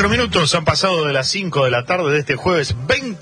4 minutos han pasado de las 5 de la tarde de este jueves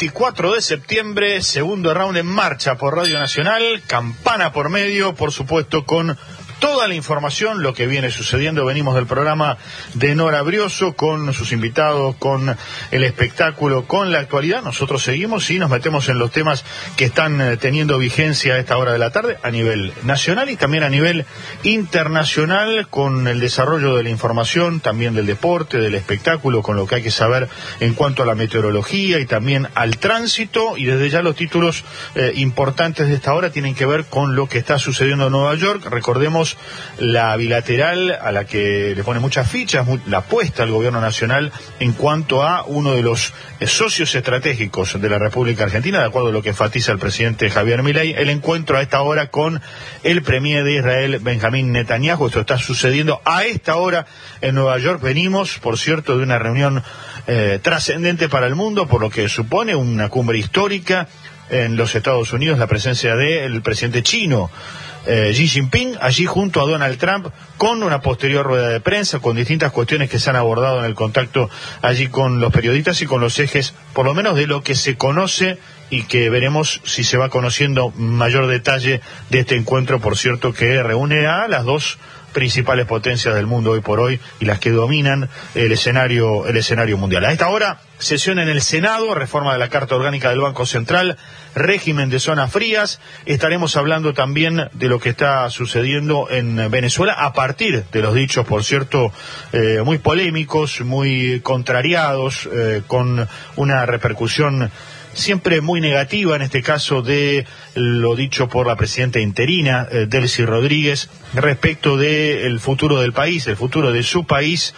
24 de septiembre, segundo round en marcha por Radio Nacional, campana por medio, por supuesto con toda la información, lo que viene sucediendo. Venimos del programa de Nora Brioso con sus invitados, con el espectáculo, con la actualidad. Nosotros seguimos y nos metemos en los temas que están teniendo vigencia a esta hora de la tarde a nivel nacional y también a nivel internacional, con el desarrollo de la información, también del deporte, del espectáculo, con lo que hay que saber en cuanto a la meteorología y también al tránsito. Y desde ya los títulos importantes de esta hora tienen que ver con lo que está sucediendo en Nueva York. Recordemos la bilateral a la que le pone muchas fichas, la apuesta al gobierno nacional en cuanto a uno de los socios estratégicos de la República Argentina, de acuerdo a lo que enfatiza el presidente Javier Milei, el encuentro a esta hora con el premier de Israel, Benjamín Netanyahu. Esto está sucediendo a esta hora en Nueva York. Venimos, por cierto, de una reunión trascendente para el mundo, por lo que supone una cumbre histórica en los Estados Unidos, la presencia del presidente chino, Xi Jinping, allí junto a Donald Trump, con una posterior rueda de prensa, con distintas cuestiones que se han abordado en el contacto allí con los periodistas y con los ejes, por lo menos de lo que se conoce, y que veremos si se va conociendo mayor detalle de este encuentro, por cierto, que reúne a las dos principales potencias del mundo hoy por hoy y las que dominan el escenario mundial. A esta hora, sesión en el Senado, reforma de la Carta Orgánica del Banco Central, régimen de zonas frías. Estaremos hablando también de lo que está sucediendo en Venezuela a partir de los dichos, por cierto, muy polémicos, muy contrariados, con una repercusión siempre muy negativa, en este caso de lo dicho por la presidenta interina, Delcy Rodríguez, respecto del futuro del país, el futuro de su país,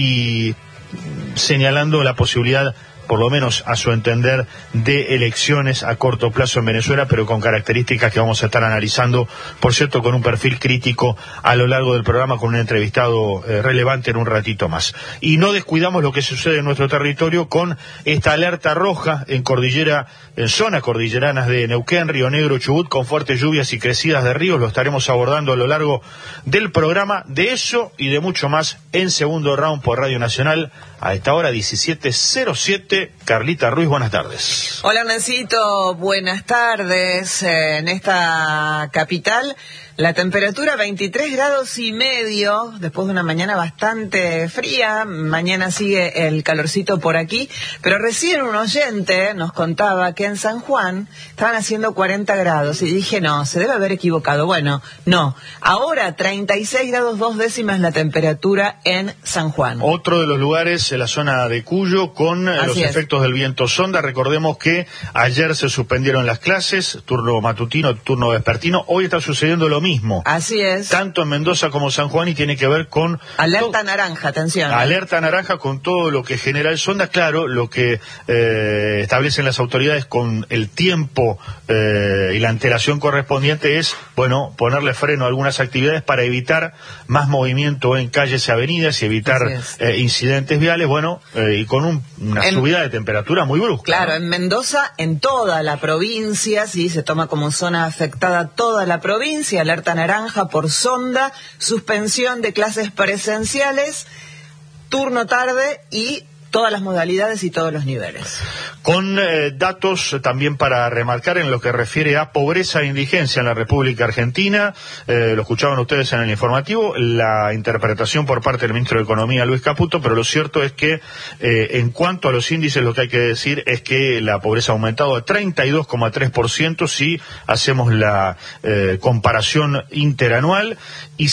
y señalando la posibilidad, por lo menos a su entender, de elecciones a corto plazo en Venezuela, pero con características que vamos a estar analizando, por cierto, con un perfil crítico a lo largo del programa, con un entrevistado relevante en un ratito más. Y no descuidamos lo que sucede en nuestro territorio con esta alerta roja en zonas cordilleranas de Neuquén, Río Negro, Chubut, con fuertes lluvias y crecidas de ríos. Lo estaremos abordando a lo largo del programa. De eso y de mucho más en segundo round por Radio Nacional. A esta hora 17:07, Carlita Ruiz, buenas tardes. Hola, Ernesto, buenas tardes. En esta capital, la temperatura 23 grados y medio, después de una mañana bastante fría. Mañana sigue el calorcito por aquí, pero recién un oyente nos contaba que en San Juan estaban haciendo 40 grados y dije, no, se debe haber equivocado. Bueno, no, ahora 36 grados 2 décimas la temperatura en San Juan. Otro de los lugares en la zona de Cuyo con los efectos del viento sonda. Recordemos que ayer se suspendieron las clases, turno matutino, turno vespertino. Hoy está sucediendo lo mismo. Así es. Tanto en Mendoza como San Juan, y tiene que ver con alerta naranja, atención. Alerta naranja con todo lo que genera el sonda. Claro, lo que establecen las autoridades con el tiempo y la antelación correspondiente es, bueno, ponerle freno a algunas actividades para evitar más movimiento en calles y avenidas y evitar incidentes viales, bueno, y con una subida de temperatura muy brusca. Claro, ¿no? En Mendoza, en toda la provincia, sí, se toma como zona afectada toda la provincia, alerta naranja por sonda, suspensión de clases presenciales, turno tarde y todas las modalidades y todos los niveles. Con datos también para remarcar en lo que refiere a pobreza e indigencia en la República Argentina. Lo escuchaban ustedes en el informativo, la interpretación por parte del ministro de Economía, Luis Caputo, pero lo cierto es que en cuanto a los índices, lo que hay que decir es que la pobreza ha aumentado a 32,3% si hacemos la comparación interanual, y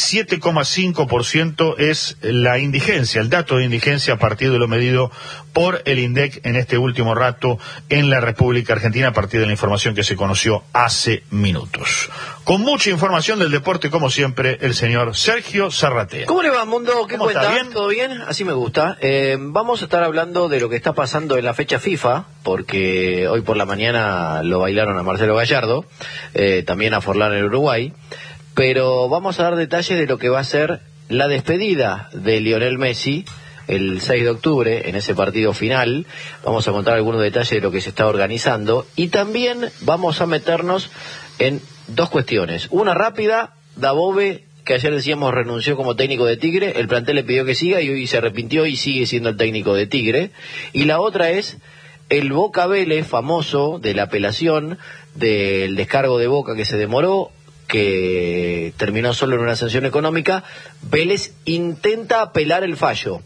7,5% es la indigencia, el dato de indigencia a partir de lo medido por el INDEC en este último rato en la República Argentina, a partir de la información que se conoció hace minutos. Con mucha información del deporte, como siempre, el señor Sergio Zarratea. ¿Cómo le va, Mundo? ¿Qué cuenta? ¿Está bien? ¿Todo bien? Así me gusta. Vamos a estar hablando de lo que está pasando en la fecha FIFA, porque hoy por la mañana lo bailaron a Marcelo Gallardo, también a Forlán en Uruguay, pero vamos a dar detalles de lo que va a ser la despedida de Lionel Messi el 6 de octubre, en ese partido final. Vamos a contar algunos detalles de lo que se está organizando y también vamos a meternos en dos cuestiones. Una rápida, Dabove, que ayer decíamos renunció como técnico de Tigre, el plantel le pidió que siga y hoy se arrepintió y sigue siendo el técnico de Tigre. Y la otra es el Boca Vélez famoso de la apelación del descargo de Boca que se demoró, que terminó solo en una sanción económica. Vélez intenta apelar el fallo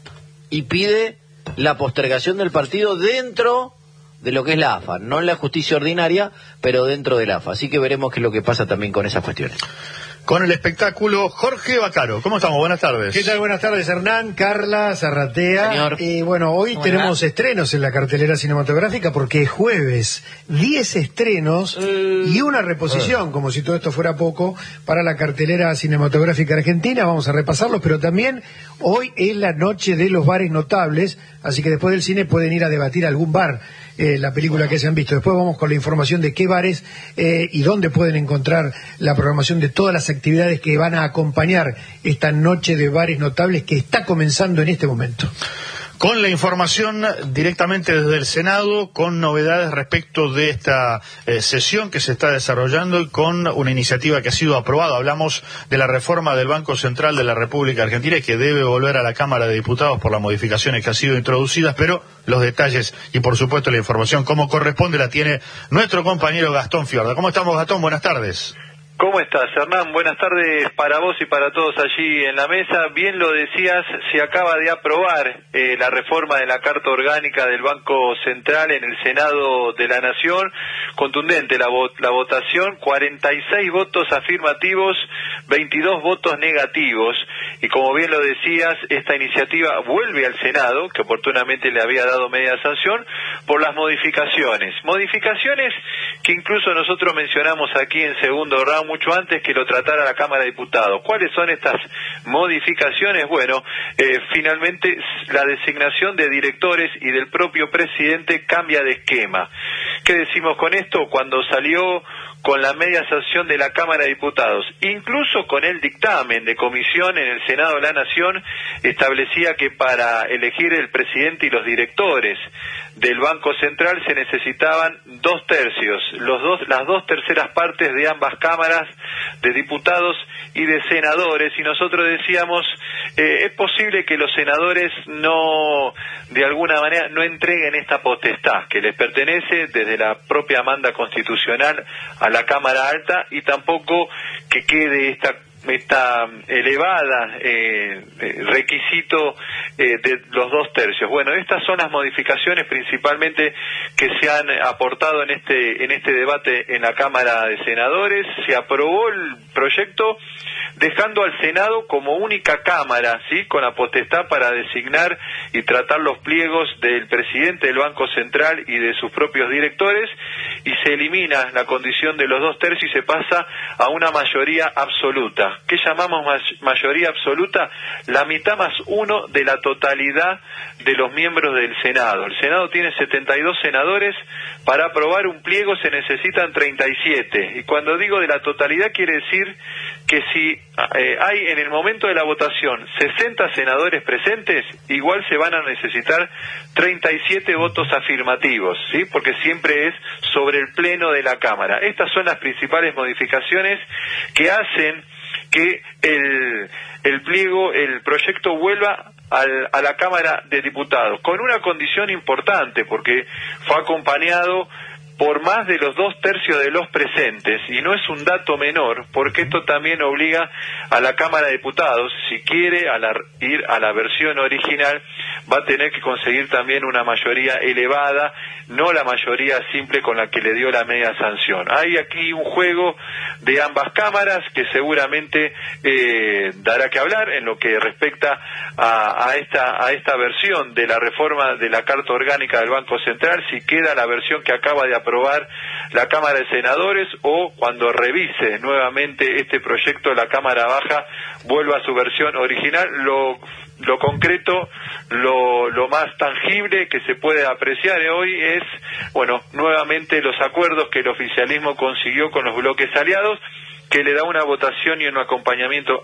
y pide la postergación del partido dentro de lo que es la AFA, no en la justicia ordinaria, pero dentro de la AFA. Así que veremos qué es lo que pasa también con esas cuestiones. Con el espectáculo, Jorge Bacaro. ¿Cómo estamos? Buenas tardes. ¿Qué tal? Buenas tardes, Hernán, Carla, Zarratea. Señor. Bueno, hoy tenemos estrenos en la cartelera cinematográfica porque es jueves. 10 estrenos y una reposición, como si todo esto fuera poco, para la cartelera cinematográfica argentina. Vamos a repasarlos, pero también hoy es la noche de los bares notables, así que después del cine pueden ir a debatir algún bar. La película que se han visto. Después vamos con la información de qué bares y dónde pueden encontrar la programación de todas las actividades que van a acompañar esta noche de bares notables que está comenzando en este momento. Con la información directamente desde el Senado, con novedades respecto de esta sesión que se está desarrollando y con una iniciativa que ha sido aprobada. Hablamos de la reforma del Banco Central de la República Argentina y que debe volver a la Cámara de Diputados por las modificaciones que han sido introducidas, pero los detalles y por supuesto la información como corresponde la tiene nuestro compañero Gastón Fiorda. ¿Cómo estamos, Gastón? Buenas tardes. ¿Cómo estás, Hernán? Buenas tardes para vos y para todos allí en la mesa. Bien lo decías, se acaba de aprobar la reforma de la Carta Orgánica del Banco Central en el Senado de la Nación. Contundente la votación, 46 votos afirmativos, 22 votos negativos. Y como bien lo decías, esta iniciativa vuelve al Senado, que oportunamente le había dado media sanción, por las modificaciones. Modificaciones que incluso nosotros mencionamos aquí en segundo round, mucho antes que lo tratara la Cámara de Diputados. ¿Cuáles son estas modificaciones? Bueno, finalmente la designación de directores y del propio presidente cambia de esquema. ¿Qué decimos con esto? Cuando salió con la media sanción de la Cámara de Diputados, incluso con el dictamen de comisión en el Senado de la Nación, establecía que para elegir el presidente y los directores del Banco Central se necesitaban 2/3, las 2/3 partes de ambas cámaras, de diputados y de senadores, y nosotros decíamos, es posible que los senadores de alguna manera no entreguen esta potestad que les pertenece desde la propia manda constitucional a la Cámara Alta, y tampoco que quede esta elevada requisito de los 2/3. Bueno, estas son las modificaciones principalmente que se han aportado en este debate en la Cámara de Senadores. Se aprobó el proyecto dejando al Senado como única cámara, ¿sí?, con la potestad para designar y tratar los pliegos del presidente del Banco Central y de sus propios directores, y se elimina la condición de los 2/3 y se pasa a una mayoría absoluta. ¿Qué llamamos mayoría absoluta? La mitad más uno de la totalidad de los miembros del Senado. El Senado tiene 72 senadores, para aprobar un pliego se necesitan 37, y cuando digo de la totalidad quiere decir que si hay en el momento de la votación 60 senadores presentes, igual se van a necesitar 37 votos afirmativos, ¿sí?, porque siempre es sobre el pleno de la Cámara. Estas son las principales modificaciones que hacen que el pliego, el proyecto vuelva a la Cámara de Diputados, con una condición importante, porque fue acompañado por más de los 2/3 de los presentes, y no es un dato menor, porque esto también obliga a la Cámara de Diputados, si quiere ir a la versión original, va a tener que conseguir también una mayoría elevada, no la mayoría simple con la que le dio la media sanción. Hay aquí un juego de ambas cámaras que seguramente dará que hablar en lo que respecta a esta versión de la reforma de la Carta Orgánica del Banco Central, si queda la versión que acaba de aprobar la Cámara de Senadores, o cuando revise nuevamente este proyecto la Cámara Baja vuelva a su versión original. Lo concreto, lo más tangible que se puede apreciar hoy es, bueno, nuevamente los acuerdos que el oficialismo consiguió con los bloques aliados, que le da una votación y un acompañamiento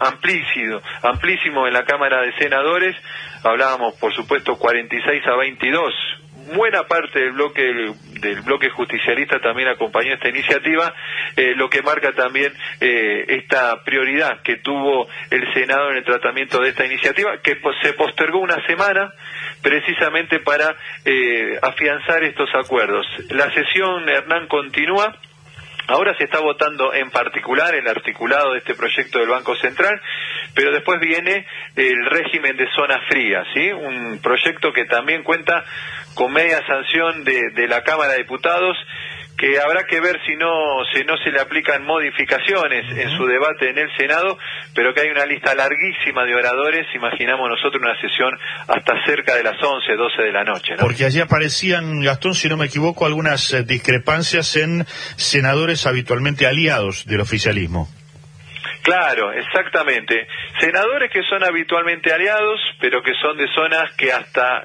amplísimo en la Cámara de Senadores. Hablábamos, por supuesto, 46-22, buena parte del bloque justicialista también acompañó esta iniciativa, lo que marca también esta prioridad que tuvo el Senado en el tratamiento de esta iniciativa, que se postergó una semana precisamente para afianzar estos acuerdos. La sesión, Hernán, continúa. Ahora se está votando en particular el articulado de este proyecto del Banco Central, pero después viene el régimen de zonas frías, ¿sí? Un proyecto que también cuenta con media sanción de la Cámara de Diputados, que habrá que ver si no se le aplican modificaciones en su debate en el Senado, pero que hay una lista larguísima de oradores, imaginamos nosotros una sesión hasta cerca de las 11, 12 de la noche, ¿no? Porque allí aparecían, Gastón, si no me equivoco, algunas discrepancias en senadores habitualmente aliados del oficialismo. Claro, exactamente. Senadores que son habitualmente aliados, pero que son de zonas que hasta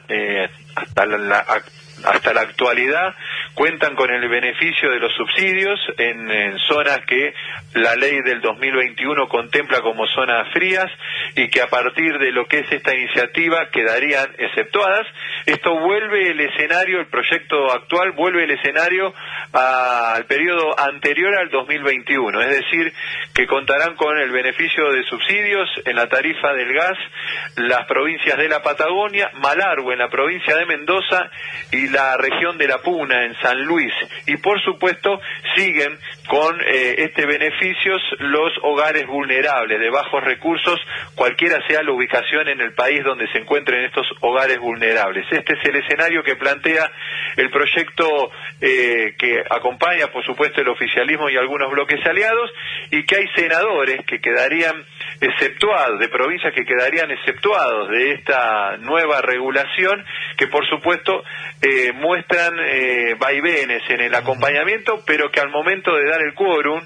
la actualidad cuentan con el beneficio de los subsidios en zonas que la ley del 2021 contempla como zonas frías y que a partir de lo que es esta iniciativa quedarían exceptuadas. Esto vuelve el escenario, el proyecto actual vuelve el escenario al periodo anterior al 2021, es decir, que contarán con el beneficio de subsidios en la tarifa del gas las provincias de la Patagonia, Malargüe en la provincia de Mendoza y la región de La Puna en San Luis, y por supuesto siguen con beneficios los hogares vulnerables de bajos recursos, cualquiera sea la ubicación en el país donde se encuentren estos hogares vulnerables. Este es el escenario que plantea el proyecto que acompaña por supuesto el oficialismo y algunos bloques aliados, y que hay senadores que quedarían exceptuados, de provincias que quedarían exceptuados de esta nueva regulación, que por supuesto muestran vaivenes en el acompañamiento, pero que al momento de dar el quórum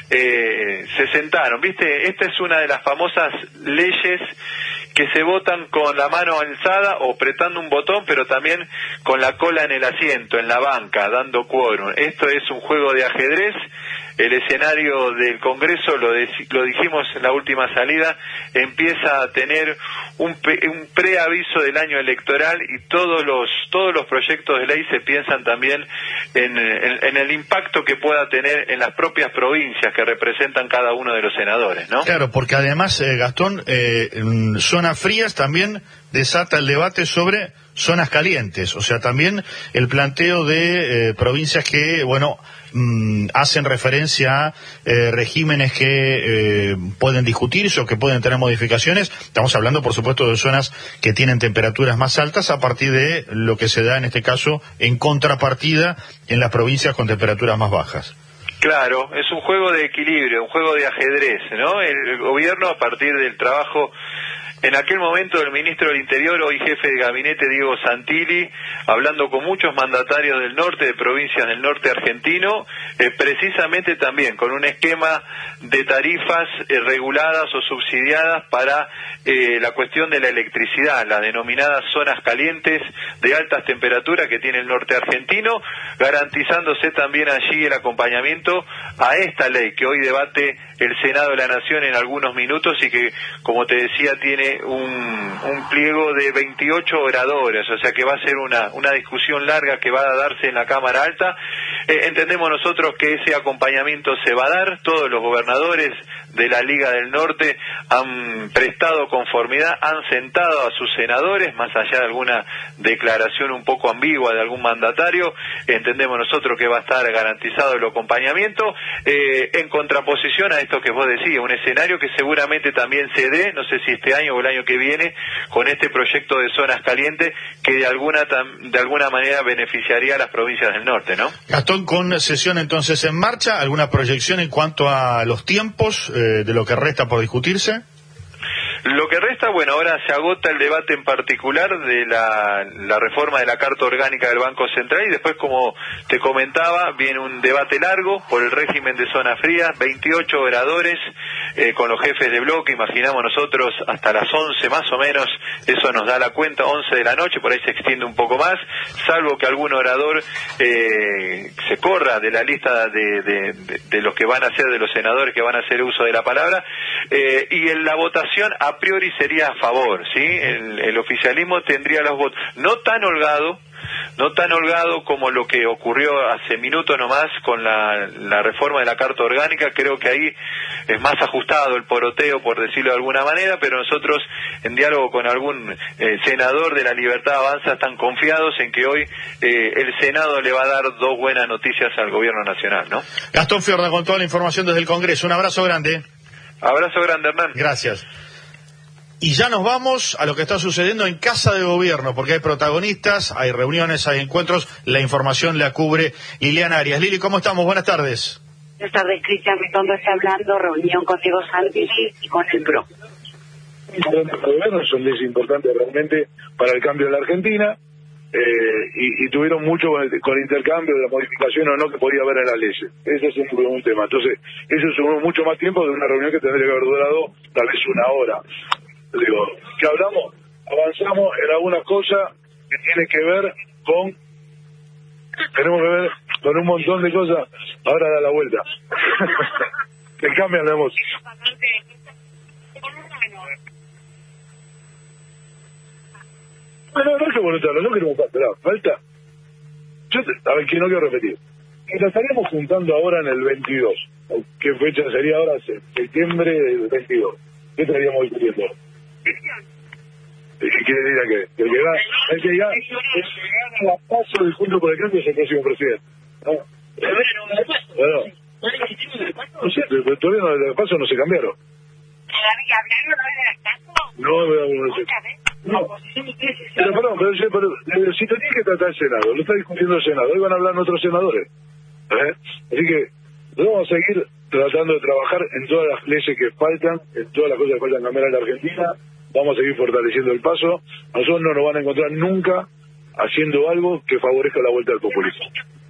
se sentaron. ¿Viste? Esta es una de las famosas leyes que se votan con la mano alzada o apretando un botón, pero también con la cola en el asiento, en la banca, dando quórum. Esto es un juego de ajedrez. El escenario del Congreso, lo dijimos en la última salida, empieza a tener un preaviso del año electoral, y todos los proyectos de ley se piensan también en el impacto que pueda tener en las propias provincias que representan cada uno de los senadores, ¿no? Claro, porque además, Gastón, en zonas frías también desata el debate sobre zonas calientes, o sea, también el planteo de provincias que, hacen referencia a regímenes que pueden discutirse o que pueden tener modificaciones. Estamos hablando, por supuesto, de zonas que tienen temperaturas más altas a partir de lo que se da, en este caso, en contrapartida en las provincias con temperaturas más bajas. Claro, es un juego de equilibrio, un juego de ajedrez, ¿no? El gobierno, a partir del trabajo en aquel momento del ministro del Interior, hoy jefe de gabinete, Diego Santilli, hablando con muchos mandatarios del norte, de provincias del norte argentino, precisamente también con un esquema de tarifas reguladas o subsidiadas para la cuestión de la electricidad, las denominadas zonas calientes de altas temperaturas que tiene el norte argentino, garantizándose también allí el acompañamiento a esta ley que hoy debate el Senado de la Nación en algunos minutos y que, como te decía, tiene un pliego de 28 oradores, o sea que va a ser una discusión larga que va a darse en la Cámara Alta. Entendemos nosotros que ese acompañamiento se va a dar. Todos los gobernadores de la Liga del Norte han prestado conformidad, han sentado a sus senadores, más allá de alguna declaración un poco ambigua de algún mandatario. Entendemos nosotros que va a estar garantizado el acompañamiento, en contraposición a esto que vos decías, un escenario que seguramente también se dé, no sé si este año o el año que viene, con este proyecto de zonas calientes que de alguna manera beneficiaría a las provincias del norte, ¿no? Gastón, con sesión entonces en marcha, ¿alguna proyección en cuanto a los tiempos de lo que resta por discutirse? Lo que resta, ahora se agota el debate en particular de la reforma de la Carta Orgánica del Banco Central, y después, como te comentaba, viene un debate largo por el régimen de zona fría, 28 oradores con los jefes de bloque, imaginamos nosotros hasta las 11 más o menos, eso nos da la cuenta, 11 de la noche, por ahí se extiende un poco más, salvo que algún orador se corra de la lista de los que van a ser, de los senadores que van a hacer uso de la palabra, y en la votación a priori sería a favor, ¿sí? El oficialismo tendría los votos, no tan holgado, no tan holgado como lo que ocurrió hace minutos nomás con la reforma de la Carta Orgánica. Creo que ahí es más ajustado el poroteo, por decirlo de alguna manera, pero nosotros, en diálogo con algún senador de la Libertad Avanza, están confiados en que hoy el Senado le va a dar dos buenas noticias al gobierno nacional, ¿no? Gastón Fiorda con toda la información desde el Congreso. Un abrazo grande. Abrazo grande, Hernán. Gracias. Y ya nos vamos a lo que está sucediendo en Casa de Gobierno, porque hay protagonistas, hay reuniones, hay encuentros. La información la cubre Liliana Arias. Lili, ¿cómo estamos? Buenas tardes. Buenas tardes, Cristian Ritondo está hablando, reunión con Diego Santilli y con el PRO. Los gobiernos son leyes importantes realmente para el cambio de la Argentina, y tuvieron mucho con el intercambio de la modificación o no que podía haber en las leyes. Ese es un tema. Entonces, eso sumó mucho más tiempo de una reunión que tendría que haber durado tal vez una hora. Digo, ¿qué hablamos? Avanzamos en algunas cosas que tienen que ver con... Tenemos que ver con un montón de cosas. Ahora da la vuelta. Te cambian la emoción. Bueno, no es que voluntario, no queremos falta. A ver, que no quiero repetir. Que la estaríamos juntando ahora en el 22. ¿Qué fecha sería ahora? Septiembre del 22. ¿Qué estaríamos discutiendo? ¿Qué diría que? El que gana la paso del Junto por el Cambio es el próximo presidente. ¿No? Bueno, no sé, pero todavía los pasos no se cambiaron. ¿Hablaron hoy de las pasos? No. Pero si tenía que tratar el Senado, lo está discutiendo el Senado, hoy van a hablar otros senadores. Así que vamos a seguir tratando de trabajar en todas las leyes que faltan, en todas las cosas que faltan cambiar en la Argentina. Vamos a seguir fortaleciendo el paso. A nosotros no nos van a encontrar nunca haciendo algo que favorezca la vuelta al populismo.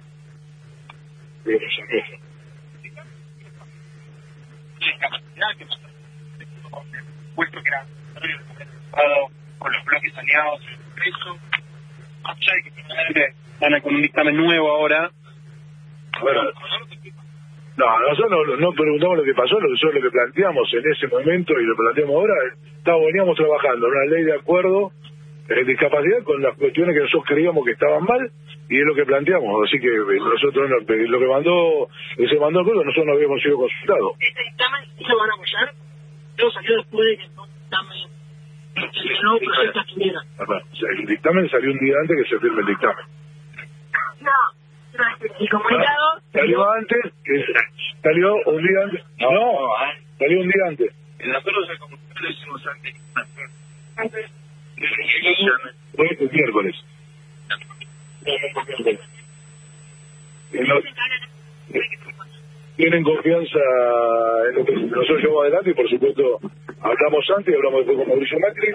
Puesto que era con los bloques aliados eso, ya hay que finalmente van con un dictamen nuevo ahora. Bueno, no, nosotros no preguntamos lo que pasó, nosotros lo que planteamos en ese momento y lo planteamos ahora, veníamos trabajando en una ley de acuerdo de discapacidad con las cuestiones que nosotros creíamos que estaban mal, y es lo que planteamos. Así que nosotros lo que se mandó a acuerdo, nosotros no habíamos sido consultados. ¿Este dictamen sí lo van a apoyar? Todo salió después de que el dictamen no proyecto estuviera. El dictamen salió un día antes que se firme el dictamen. El comunicado salió antes, salió un día antes. Salió un día antes. Nosotros el comunicado lo hicimos antes. Fue el miércoles. Tienen confianza en lo que nosotros llevamos adelante, y por supuesto hablamos antes, hablamos después con Mauricio Macri.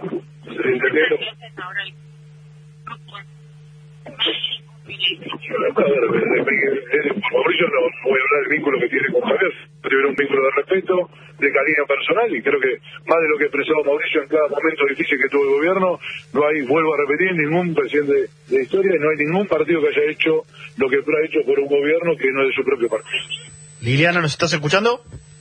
Mauricio no voy a hablar del vínculo que tiene con Javier, pero un vínculo de respeto, de cariño personal, y creo que más de lo que expresaba Mauricio en cada momento difícil que tuvo el gobierno, no hay, vuelvo a repetir, ningún presidente de historia, y no hay ningún partido que haya hecho lo que ha hecho por un gobierno que no es de su propio partido. Liliana, ¿nos estás escuchando?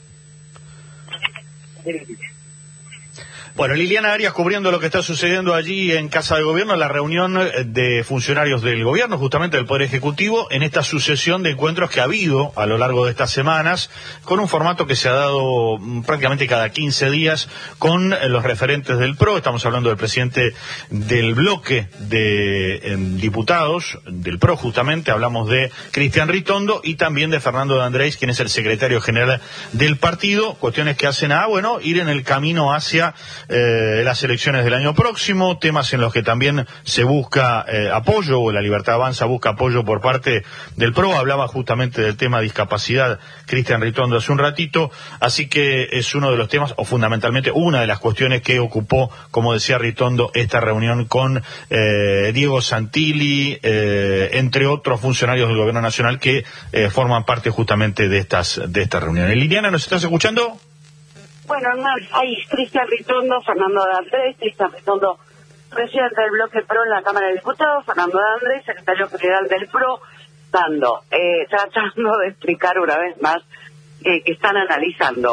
Bueno, Liliana Arias cubriendo lo que está sucediendo allí en Casa de Gobierno, la reunión de funcionarios del gobierno, justamente del Poder Ejecutivo, en esta sucesión de encuentros que ha habido a lo largo de estas semanas, con un formato que se ha dado prácticamente cada 15 días con los referentes del PRO. Estamos hablando del presidente del bloque de diputados del PRO, justamente, hablamos de Cristian Ritondo y también de Fernando de Andrés, quien es el secretario general del partido, cuestiones que hacen ir en el camino hacia las elecciones del año próximo, temas en los que también se busca apoyo, o la Libertad Avanza busca apoyo por parte del PRO. Hablaba justamente del tema discapacidad Cristian Ritondo hace un ratito, así que es uno de los temas, o fundamentalmente una de las cuestiones que ocupó, como decía Ritondo, esta reunión con Diego Santilli, entre otros funcionarios del Gobierno Nacional que forman parte justamente de estas reuniones. Liliana, ¿nos estás escuchando? Bueno, hay Cristian Ritondo, Fernando de Andrés, Cristian Ritondo, presidente del bloque PRO en la Cámara de Diputados, Fernando de Andrés, secretario general del PRO, tratando de explicar una vez más que están analizando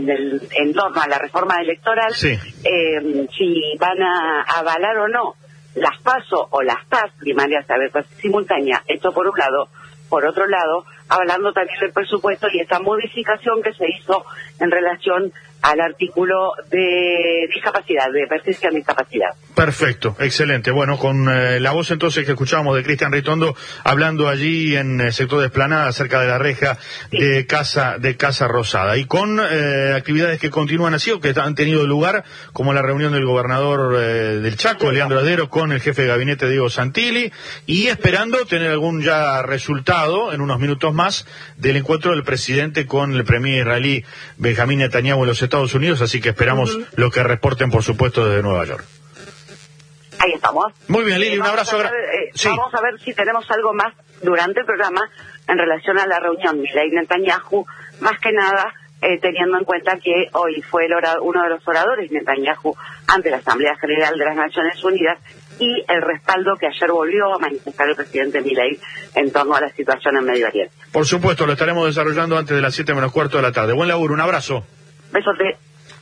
en torno a la reforma electoral, si van a avalar o no las PASO o las TAS, primarias a ver simultánea, esto por un lado. Por otro lado, hablando también del presupuesto y esa modificación que se hizo en relación al artículo de discapacidad, de presencia en discapacidad. Perfecto, excelente. Bueno, con la voz entonces que escuchábamos de Cristian Ritondo hablando allí en el sector de Esplanada, cerca de la reja de Casa Rosada. Y con actividades que continúan así o que han tenido lugar, como la reunión del gobernador del Chaco, Leandro Adero, con el jefe de gabinete Diego Santilli, y esperando tener algún ya resultado en unos minutos más del encuentro del presidente con el premier israelí Benjamín Netanyahu en los Estados Unidos, así que esperamos lo que reporten, por supuesto, desde Nueva York. Ahí estamos. Muy bien, Lili, un abrazo. Sí. Vamos a ver si tenemos algo más durante el programa en relación a la reunión Milei-Netanyahu, más que nada teniendo en cuenta que hoy fue uno de los oradores Netanyahu ante la Asamblea General de las Naciones Unidas y el respaldo que ayer volvió a manifestar el presidente Milei en torno a la situación en Medio Oriente. Por supuesto, lo estaremos desarrollando antes de las 7:15 de la tarde. Buen laburo, un abrazo. Besote.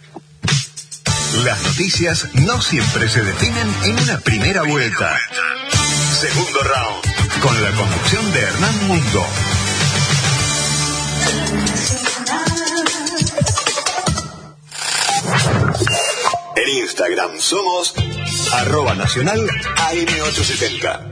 Las noticias no siempre se definen en una primera vuelta. Segundo round, con la conducción de Hernán Mundo. En Instagram somos @nacional AM870.